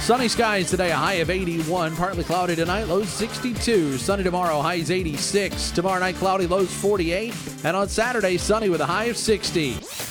Sunny skies today, a high of 81. Partly cloudy tonight, lows 62. Sunny tomorrow, highs 86. Tomorrow night, cloudy, lows 48. And on Saturday, sunny with a high of 60.